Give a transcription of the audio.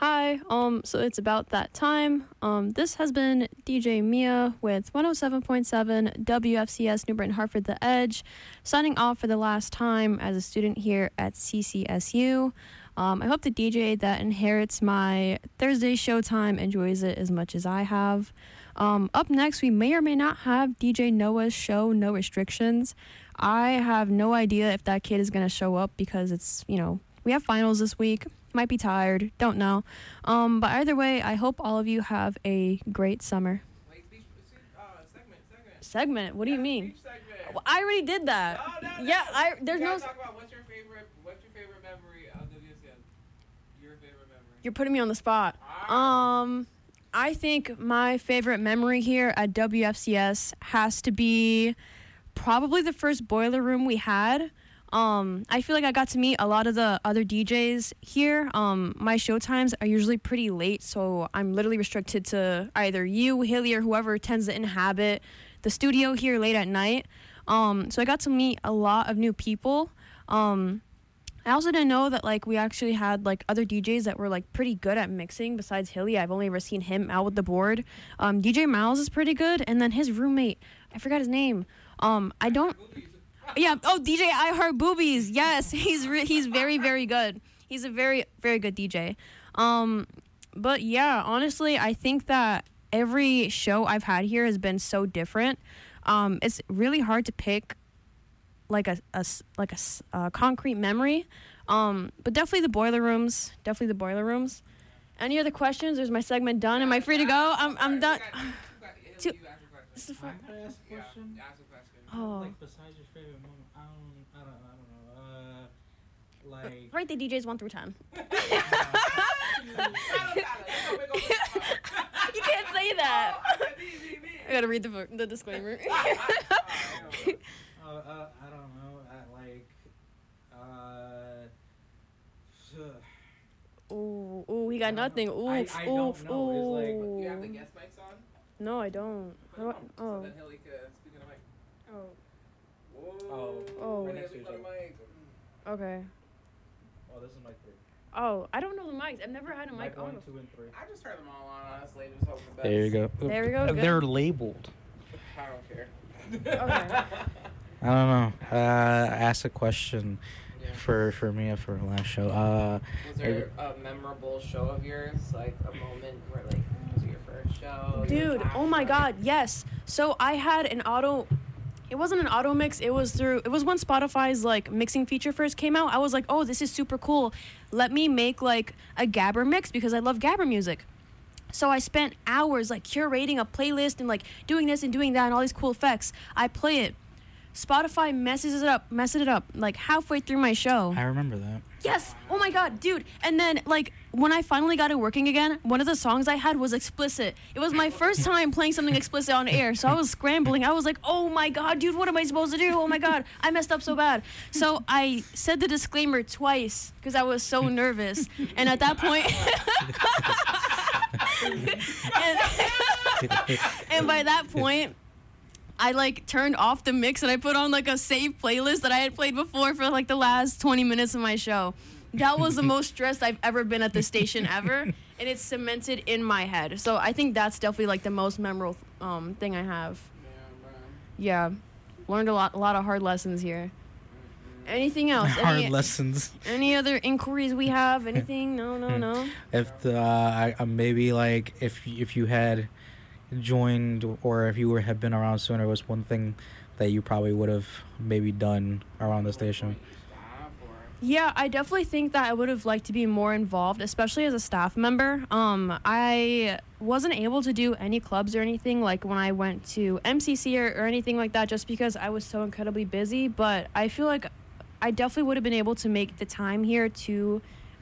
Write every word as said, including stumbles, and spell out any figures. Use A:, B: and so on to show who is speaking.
A: Hi, um, so it's about that time. Um, this has been D J Mia with one oh seven point seven W F C S New Britain Hartford The Edge, signing off for the last time as a student here at C C S U. Um, I hope the D J that inherits my Thursday showtime enjoys it as much as I have. Um, up next, we may or may not have D J Noah's show, No Restrictions. I have no idea if that kid is going to show up because it's, you know, we have finals this week. Might be tired. Don't know. Um, but either way, I hope all of you have a great summer.
B: Wait, speech, uh, segment, segment.
A: Segment? What do you
B: Yeah,
A: mean?
B: speech segment.
A: Well, I already did that.
B: No, no, no.
A: Yeah, I. There's
B: you
A: no.
B: Talk about what's your favorite. What's your favorite memory of W S M? Your favorite memory.
A: You're putting me on the spot.
B: Ah.
A: Um, I think my favorite memory here at W F C S has to be probably the first boiler room we had. Um, I feel like I got to meet a lot of the other D Js here. Um, my show times are usually pretty late, so I'm literally restricted to either you, Hilly, or whoever tends to inhabit the studio here late at night. Um, so I got to meet a lot of new people. Um, I also didn't know that like we actually had like other D Js that were like pretty good at mixing besides Hilly. I've only ever seen him out with the board. Um, D J Miles is pretty good, and then his roommate, I forgot his name. Um, I don't. Yeah. Oh, D J I Heart Boobies. Yes, he's re- he's very very good. He's a very very good D J. Um, but yeah, honestly, I think that every show I've had here has been so different. Um, it's really hard to pick like a, a like a, a concrete memory. Um, but definitely the boiler rooms. Definitely the boiler rooms. Any other questions? Is my segment done? Am I free to go? I'm I'm done.
B: Two.
A: This is fun.
C: Can I ask a question?
B: Yeah, ask a question.
A: Oh.
C: Like, besides your favorite moment, I don't, I don't, I don't know. Uh, like.
A: Rate the D Js one through ten. You can't say that. I gotta read the the disclaimer.
C: uh, uh, I don't know. I, like. Uh.
A: Ooh, ooh, he got nothing. Ooh,
C: I, I don't
A: oof,
C: know.
A: ooh.
C: It's like.
B: Do you have the guest mics on?
A: No, I don't.
B: Put
A: How
B: them
A: do
B: on,
A: I- oh.
B: So that Hilly could speak in the mic.
A: Oh.
B: Whoa.
C: Oh.
A: Oh.
C: Right next to
B: Hilly,
C: each
B: put a
C: other.
B: mic.
A: Okay.
C: Oh, this is mic three.
A: Oh, I don't know the mics. I've never had a mic
C: Mic
A: on.
C: one,
A: before.
C: two, and three.
B: I just turned them all on, honestly. Just hope the best.
C: There you go.
A: There we go, good.
C: They're labeled.
B: I don't care.
A: Okay.
C: I don't know. Uh, I asked a question
B: Yeah.
C: for for Mia for her last show. Uh,
B: Was there a memorable show of yours? Like a moment where, like, was it your first show? your
A: Dude,
B: last
A: oh my
B: show?
A: god, yes. So I had an auto it wasn't an auto mix, it was through it was when Spotify's like mixing feature first came out. I was like, oh, this is super cool. Let me make like a Gabber mix because I love Gabber music. So I spent hours like curating a playlist and like doing this and doing that and all these cool effects. I play it. Spotify messes it up, messes it up like halfway through my show.
C: I remember that.
A: Yes. Oh my god, dude. And then like when I finally got it working again, one of the songs I had was explicit. It was my first time playing something explicit on air, so I was scrambling. I was like, "Oh my god, dude, what am I supposed to do? Oh my god, I messed up so bad." So I said the disclaimer twice because I was so nervous. And at that point and, and by that point I like turned off the mix and I put on like a saved playlist that I had played before for like the last twenty minutes of my show. That was the most stressed I've ever been at the station ever, and it's cemented in my head. So I think that's definitely like the most memorable um, thing I have.
B: Yeah, bro.
A: Yeah, learned a lot, a lot of hard lessons here. Anything else?
C: Hard
A: any,
C: lessons.
A: Any other inquiries we have? Anything? No, no, no.
C: If the uh, I, uh, maybe like if if you had joined or if you were had been around sooner, was one thing that you probably would have maybe done around the station.
A: Yeah, I definitely think that I would have liked to be more involved, especially as a staff member. Um, I wasn't able to do any clubs or anything like when I went to M C C or, or anything like that just because I was so incredibly busy. But I feel like I definitely would have been able to make the time here to